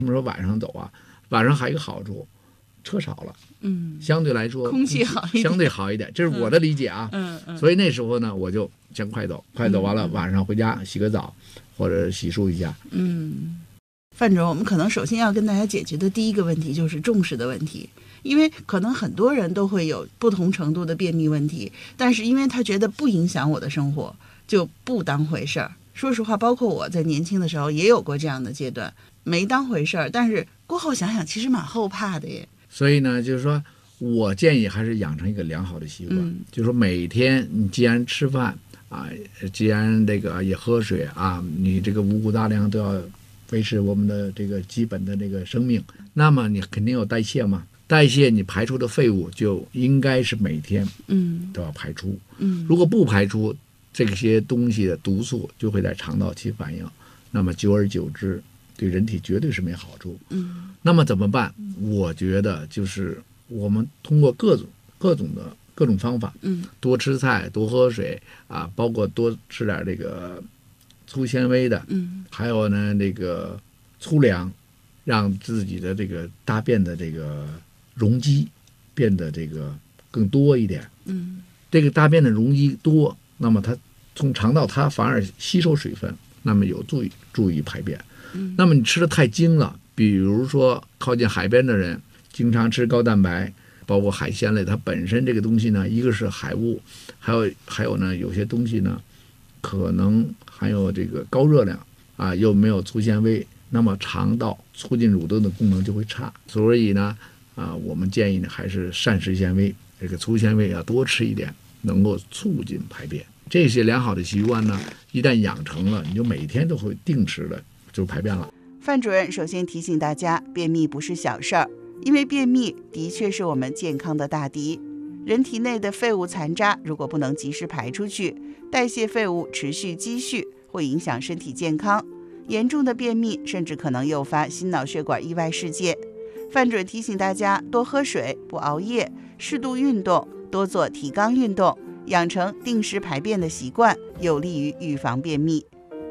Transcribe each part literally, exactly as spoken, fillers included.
我们说晚上走啊，晚上还有一个好处，车少了， 嗯， 相对来说空气好一点， 相对好一点，这是我的理解啊。 嗯嗯。 所以那时候呢，我就先快走，快走完了， 嗯、 晚上回家洗个澡，或者洗漱一下。 嗯，范主任，我们可能首先要跟大家解决的第一个问题就是重视的问题。因为可能很多人都会有不同程度的便秘问题，但是因为他觉得不影响我的生活，就不当回事儿。说实话，包括我在年轻的时候也有过这样的阶段，没当回事儿，但是过后想想，其实蛮后怕的耶。 所以呢，就是说我建议还是养成一个良好的习惯， 嗯、 就是说每天你既然吃饭啊，既然这个也喝水啊，你这个五谷杂粮都要维持我们的这个基本的这个生命，那么你肯定有代谢嘛。代谢你排出的废物就应该是每天都要排出， 嗯， 如果不排出这些东西的毒素就会在肠道起反应，那么久而久之对人体绝对是没好处。 嗯， 那么怎么办？我觉得就是我们通过各种各种的各种方法， 嗯， 多吃菜，多喝水啊，包括多吃点这个粗纤维的， 嗯， 还有呢这个粗粮，让自己的这个大便的这个容积变得这个更多一点， 嗯， 这个大便的容积多，那么它从肠道它反而吸收水分，那么有助于助于排便。 嗯， 那么你吃的太精了，比如说靠近海边的人，经常吃高蛋白，包括海鲜类，它本身这个东西呢，一个是海物，还有还有呢，有些东西呢，可能含有这个高热量啊，又没有粗纤维，那么肠道促进蠕动的功能就会差，所以呢。啊，我们建议呢，还是膳食纤维，这个粗纤维要多吃一点，能够促进排便。这些良好的习惯呢，一旦养成了，你就每天都会定时的就排便了。 范主任首先提醒大家，便秘不是小事儿，因为便秘的确是我们健康的大敌。人体内的废物残渣如果不能及时排出去，代谢废物持续积蓄，会影响身体健康。严重的便秘甚至可能诱发心脑血管意外事件。范主任提醒大家多喝水，不熬夜，适度运动，多做提肛运动，养成定时排便的习惯，有利于预防便秘。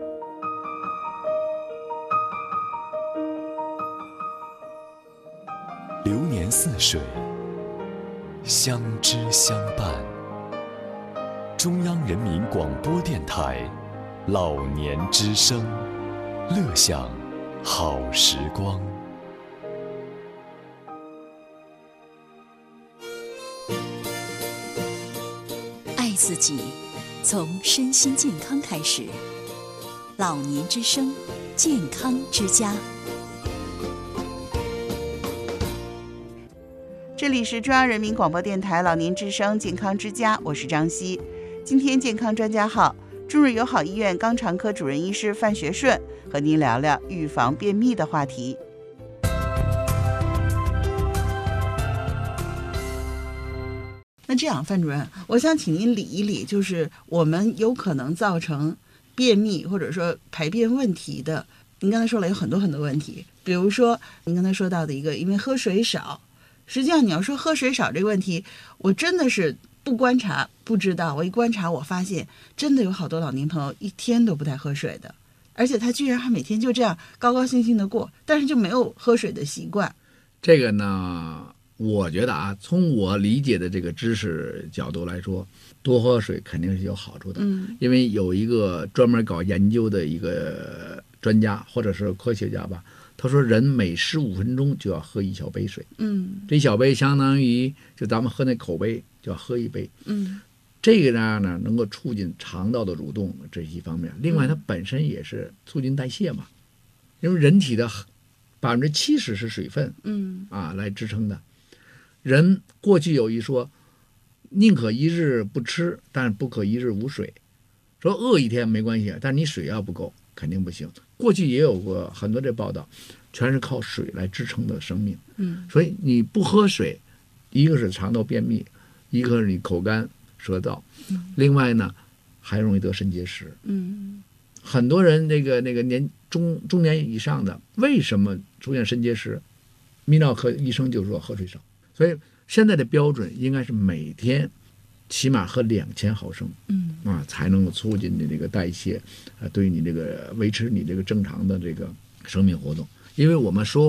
流年似水，相知相伴。中央人民广播电台老年之声，乐享好时光。 爱自己，从身心健康开始。老年之声，健康之家。 这里是中央人民广播电台老年之声健康之家，我是张希。今天健康专家号，中日友好医院肛肠科主任医师范学顺和您聊聊预防便秘的话题。那这样，范主任，我想请您理一理，就是我们有可能造成便秘或者说排便问题的，您刚才说了有很多很多问题，比如说您刚才说到的一个，因为喝水少。实际上你要说喝水少这个问题，我真的是不观察不知道，我一观察我发现真的有好多老年朋友一天都不太喝水的，而且他居然还每天就这样高高兴兴的过，但是就没有喝水的习惯。 这个呢，我觉得啊，从我理解的这个知识角度来说，多喝水肯定是有好处的。 嗯， 因为有一个专门搞研究的一个专家或者是科学家吧，他说人每十五分钟就要喝一小杯水。 嗯， 这一小杯相当于就咱们喝那口杯就要喝一杯。 嗯， 这个呢呢能够促进肠道的蠕动，这是一方面。另外它本身也是促进代谢嘛，因为人体的百分之七十是水分， 嗯啊来支撑的。人过去有一说，宁可一日不吃，但不可一日无水。说饿一天没关系，但你水要不够肯定不行。过去也有过很多这报道，全是靠水来支撑的生命。 嗯， 所以你不喝水，一个是肠道便秘，一个是你口干舌燥， 嗯， 另外呢还容易得肾结石。 嗯， 很多人那个那个年中中年以上的，为什么出现肾结石？泌尿科医生就说喝水少。所以现在的标准应该是每天起码喝两千毫升， 嗯啊，才能够促进你这个代谢，啊，对你这个维持你这个正常的这个生命活动。 因为我们说